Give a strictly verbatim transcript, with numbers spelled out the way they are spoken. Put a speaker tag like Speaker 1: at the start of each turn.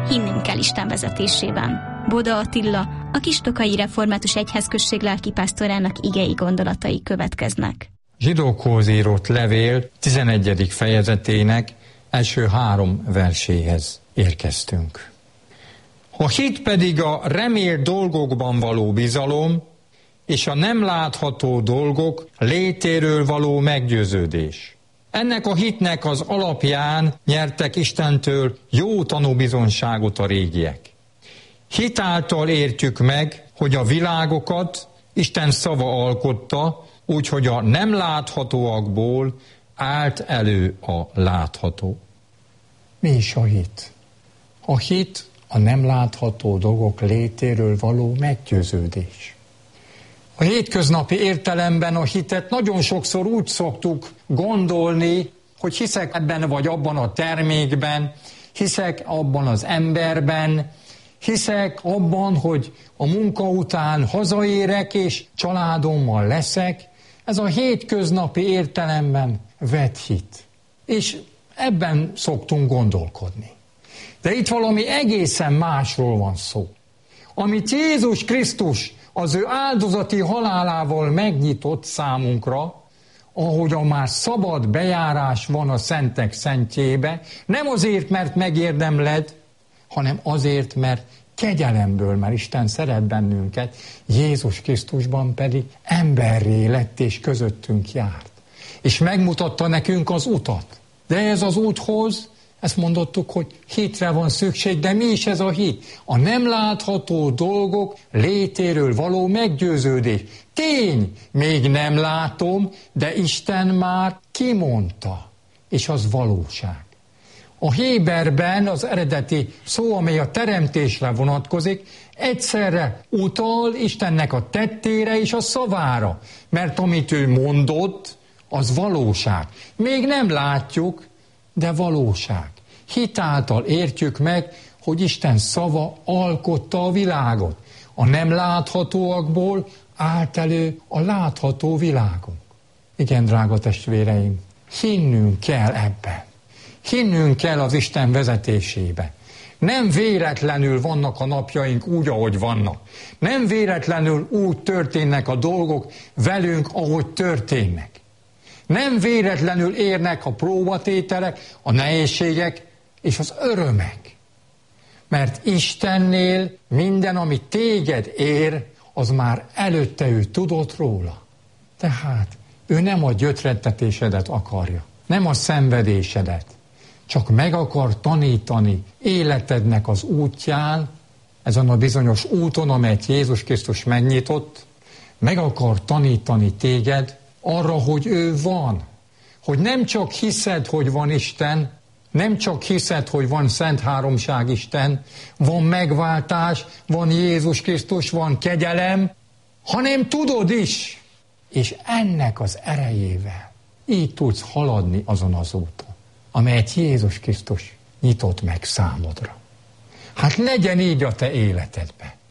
Speaker 1: hinnünk kell Isten vezetésében. Boda Attila, a Kistokai Református Egyházközség lelkipásztorának igei gondolatai következnek.
Speaker 2: Zsidókhoz írott levél tizenegyedik fejezetének első három verséhez érkeztünk. A hit pedig a remélt dolgokban való bizalom, és a nem látható dolgok létéről való meggyőződés. Ennek a hitnek az alapján nyertek Istentől jó tanúbizonyságot a régiek. Hit által értjük meg, hogy a világokat Isten szava alkotta, úgyhogy a nem láthatóakból állt elő a látható. Mi is a hit? A hit a nem látható dolgok létéről való meggyőződés. A hétköznapi értelemben a hitet nagyon sokszor úgy szoktuk gondolni, hogy hiszek ebben vagy abban a termékben, hiszek abban az emberben, hiszek abban, hogy a munka után hazaérek és családommal leszek. Ez a hétköznapi értelemben vett hit. És ebben szoktunk gondolkodni. De itt valami egészen másról van szó. Amit Jézus Krisztus az ő áldozati halálával megnyitott számunkra, ahogyan már szabad bejárás van a szentek szentjébe, nem azért, mert megérdemled, hanem azért, mert kegyelemből, mert Isten szeret bennünket, Jézus Krisztusban pedig emberré lett és közöttünk járt. És megmutatta nekünk az utat. De ez az úthoz, ezt mondottuk, hogy hitre van szükség, de mi is ez a hit? A nem látható dolgok létéről való meggyőződés. Tény, még nem látom, de Isten már kimondta, és az valóság. A héberben az eredeti szó, amely a teremtésre vonatkozik, egyszerre utal Istennek a tettére és a szavára, mert amit ő mondott, az valóság. Még nem látjuk, de valóság. Hit által értjük meg, hogy Isten szava alkotta a világot. A nem láthatóakból állt elő a látható világunk. Igen, drága testvéreim, hinnünk kell ebben. Hinnünk kell az Isten vezetésébe. Nem véletlenül vannak a napjaink úgy, ahogy vannak. Nem véletlenül úgy történnek a dolgok velünk, ahogy történnek. Nem véletlenül érnek a próbatételek, a nehézségek és az örömek. Mert Istennél minden, ami téged ér, az már előtte ő tudott róla. Tehát ő nem a gyötrettetésedet akarja, nem a szenvedésedet, csak meg akar tanítani életednek az útján, ezen a bizonyos úton, amelyet Jézus Krisztus megnyitott, meg akar tanítani téged arra, hogy ő van. Hogy nem csak hiszed, hogy van Isten, nem csak hiszed, hogy van Szent Háromság Isten, van megváltás, van Jézus Krisztus, van kegyelem, hanem tudod is, és ennek az erejével így tudsz haladni azon az úton, amelyet Jézus Krisztus nyitott meg számodra. Hát legyen így a te életedben.